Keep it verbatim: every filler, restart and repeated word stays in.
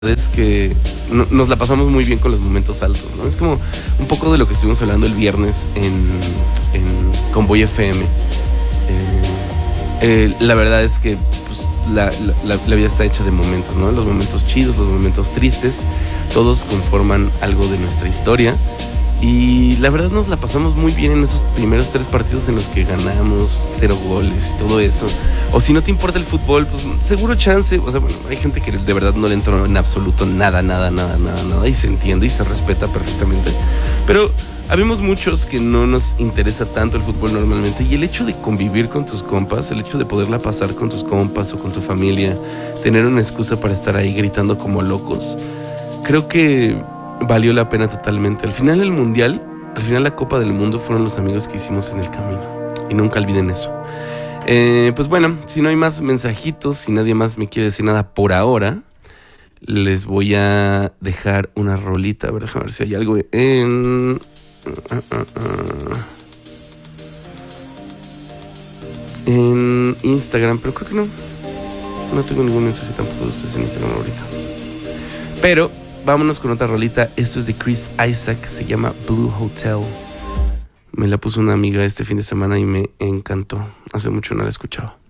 es que no, nos la pasamos muy bien con los momentos altos, ¿no? Es como un poco de lo que estuvimos hablando el viernes en, en Convoy F M. Eh, eh, la verdad es que pues, la, la, la vida está hecha de momentos, ¿no? Los momentos chidos, los momentos tristes, todos conforman algo de nuestra historia. Y la verdad nos la pasamos muy bien en esos primeros tres partidos en los que ganamos cero goles y todo eso. O si no te importa el fútbol, pues seguro chance. O sea, bueno, hay gente que de verdad no le entró en absoluto nada, nada, nada, nada, nada. Y se entiende y se respeta perfectamente. Pero habemos muchos que no nos interesa tanto el fútbol normalmente. Y el hecho de convivir con tus compas, el hecho de poderla pasar con tus compas o con tu familia, tener una excusa para estar ahí gritando como locos, creo que valió la pena totalmente. Al final el mundial, al final la Copa del Mundo fueron los amigos que hicimos en el camino. Y nunca olviden eso. Eh, pues bueno, si no hay más mensajitos, si nadie más me quiere decir nada por ahora, les voy a dejar una rolita. A ver, déjame ver si hay algo en... Uh, uh, uh, en Instagram, pero creo que no. No tengo ningún mensaje tampoco de ustedes en Instagram ahorita. Pero vámonos con otra rolita. Esto es de Chris Isaac, se llama Blue Hotel. Me la puso una amiga este fin de semana y me encantó. Hace mucho no la escuchaba.